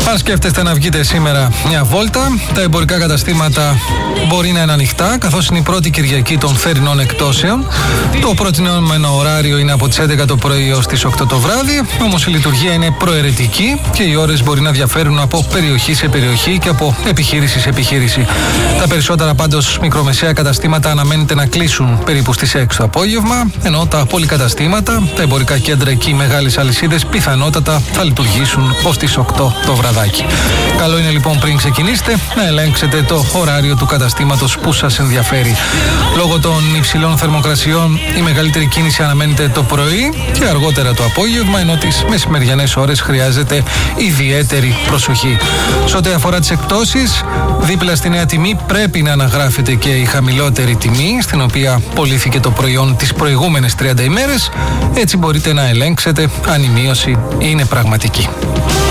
Αν σκέφτεστε να βγείτε σήμερα μια βόλτα, τα εμπορικά καταστήματα μπορεί να είναι ανοιχτά, καθώς είναι η πρώτη Κυριακή των θερινών εκτόσεων. Το προτινόμενο ωράριο είναι από τις 11 το πρωί έως τις 8 το βράδυ, όμως η λειτουργία είναι προαιρετική και οι ώρες μπορεί να διαφέρουν από περιοχή σε περιοχή και από επιχείρηση σε επιχείρηση. Τα περισσότερα πάντως μικρομεσαία καταστήματα αναμένεται να κλείσουν περίπου στις 6 το απόγευμα, ενώ τα πολυκαταστήματα, τα εμπορικά κέντρα και οι μεγάλες αλυσίδες πιθανότατα θα λειτουργήσουν ως τις 8 το βραδάκι. Καλό είναι λοιπόν πριν ξεκινήσετε να ελέγξετε το ωράριο του καταστήματος που σας ενδιαφέρει. Λόγω των υψηλών θερμοκρασιών η μεγαλύτερη κίνηση αναμένεται το πρωί και αργότερα το απόγευμα, ενώ τις μεσημεριανές ώρες χρειάζεται ιδιαίτερη προσοχή. Σε ό,τι αφορά τις εκπτώσεις, δίπλα στη νέα τιμή πρέπει να αναγράφεται και η χαμηλότερη τιμή, στην οποία πωλήθηκε το προϊόν τις προηγούμενες 30 ημέρες. Έτσι μπορείτε να ελέγξετε αν η μείωση είναι πραγματική.